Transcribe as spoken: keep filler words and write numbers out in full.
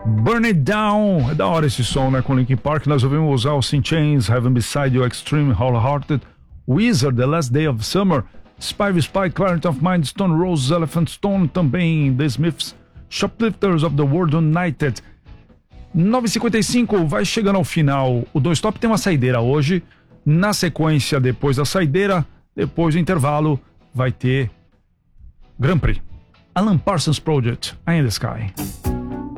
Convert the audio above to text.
Burn It Down. É da hora esse som, né? Com Linkin Park. Nós ouvimos Alice in Chains, Heaven Beside You, Extreme, Wholehearted, Wizard, The Last Day of Summer, Spy v Spy, Clarity of Mind, Stone Roses, Elephant Stone, também The Smiths, Shoplifters of the World United. nove e cinquenta e cinco, vai chegando ao final. O Don't Stop tem uma saideira hoje. Na sequência, depois da saideira, depois do intervalo, vai ter Grand Prix. Alan Parsons Project, Eye in the Sky.